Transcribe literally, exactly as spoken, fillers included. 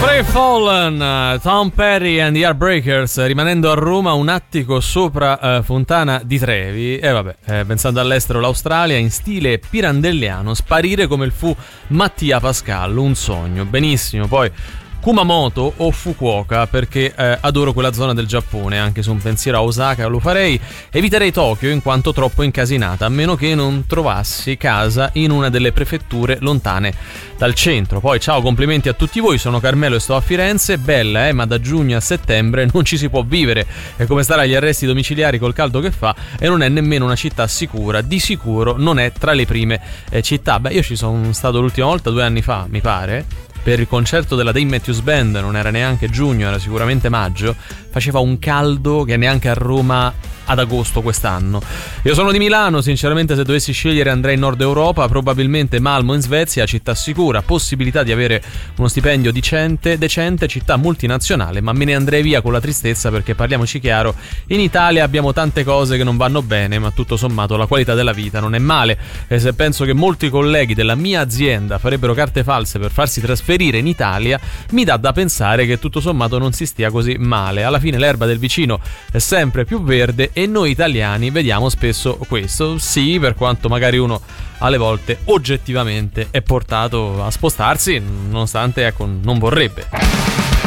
Fallen, Tom Petty and the Heartbreakers, rimanendo a Roma un attico sopra uh, Fontana di Trevi. E eh, vabbè, eh, pensando all'estero, l'Australia in stile pirandelliano, sparire come il fu Mattia Pascal, un sogno. Benissimo, poi Kumamoto o Fukuoka, perché eh, adoro quella zona del Giappone, anche se un pensiero a Osaka lo farei. Eviterei Tokyo in quanto troppo incasinata, a meno che non trovassi casa in una delle prefetture lontane dal centro. Poi ciao, complimenti a tutti voi, sono Carmelo e sto a Firenze. Bella, eh, ma da giugno a settembre non ci si può vivere. È come stare agli arresti domiciliari col caldo che fa, e non è nemmeno una città sicura. Di sicuro non è tra le prime eh, città. Beh, io ci sono stato l'ultima volta due anni fa, mi pare, per il concerto della Dave Matthews Band. Non era neanche giugno, era sicuramente maggio. Faceva un caldo che neanche a Roma ad agosto quest'anno. Io sono di Milano, sinceramente se dovessi scegliere andrei in Nord Europa, probabilmente Malmo in Svezia, città sicura, possibilità di avere uno stipendio decente, decente, città multinazionale, ma me ne andrei via con la tristezza, perché parliamoci chiaro, in Italia abbiamo tante cose che non vanno bene, ma tutto sommato la qualità della vita non è male, e se penso che molti colleghi della mia azienda farebbero carte false per farsi trasferire in Italia, mi dà da pensare che tutto sommato non si stia così male. Alla fine l'erba del vicino è sempre più verde, e noi italiani vediamo spesso questo, sì, per quanto magari uno alle volte oggettivamente è portato a spostarsi, nonostante ecco non vorrebbe.